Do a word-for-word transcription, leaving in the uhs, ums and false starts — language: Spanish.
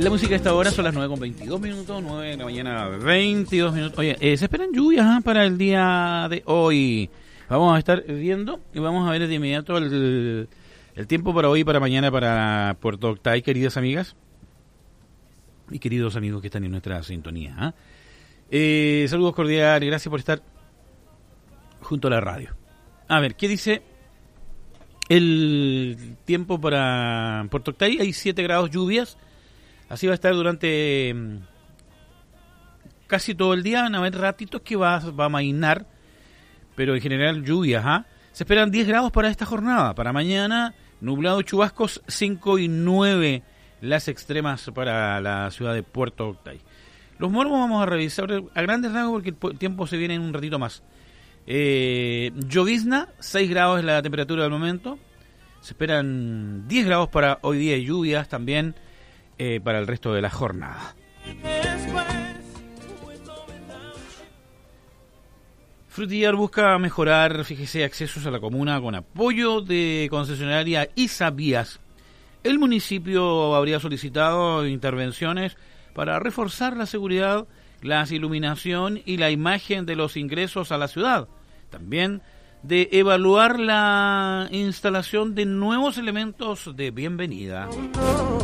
La música a esta hora son las nueve con veintidós minutos, nueve de la mañana, veintidós minutos. Oye, eh, se esperan lluvias ¿eh? para el día de hoy. Vamos a estar viendo y vamos a ver de inmediato el, el tiempo para hoy y para mañana para Puerto Octay, queridas amigas y queridos amigos que están en nuestra sintonía. ¿eh? Eh, saludos cordiales, gracias por estar junto a la radio. A ver, ¿qué dice el tiempo para Puerto Octay? Hay siete grados lluvias. Así va a estar durante mmm, casi todo el día. Van a haber ratitos que va, va a mainar, pero en general lluvias. ¿ah? Se esperan diez grados para esta jornada. Para mañana, nublado, chubascos, cinco y nueve las extremas para la ciudad de Puerto Octay. Los mormos vamos a revisar a grandes rasgos porque el tiempo se viene en un ratito más. Eh, llovizna, seis grados es la temperatura del momento. Se esperan diez grados para hoy día y lluvias también. Eh, para el resto de la jornada. Frutillar busca mejorar, fíjese, accesos a la comuna con apoyo de concesionaria Isavías. El municipio habría solicitado intervenciones para reforzar la seguridad, la iluminación y la imagen de los ingresos a la ciudad. También de evaluar la instalación de nuevos elementos de bienvenida.